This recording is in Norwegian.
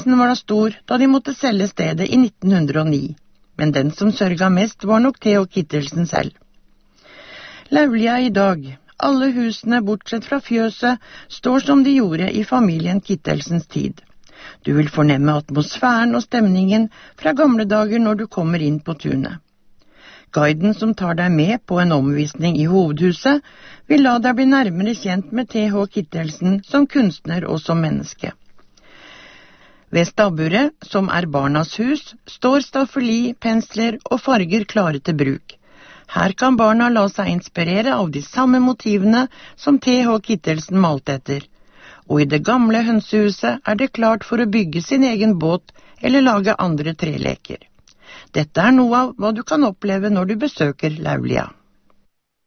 Skuffelsen var da stor da de måtte selge stedet i 1909, men den som sørga mest var nok T.H. Kittelsen selv. Laulia i dag, alle husene bortsett fra fjøset, står som de gjorde i familien Kittelsens tid. Du vil fornemme atmosfæren og stemningen fra gamle dager når du kommer inn på tunet. Guiden som tar deg med på en omvisning i hovedhuset, vil la deg bli nærmere kjent med T.H. Kittelsen som kunstner og som menneske. Ved stabburet, som er barnas hus, står staffeli, pensler og farger klare til bruk. Her kan barna la seg inspirere av de samme motivene som T.H. Kittelsen malte etter. Og i det gamle hønsehuset er det klart for å bygge sin egen båt eller lage andre treleker. Dette er noe av hva du kan oppleve når du besøker Laulia.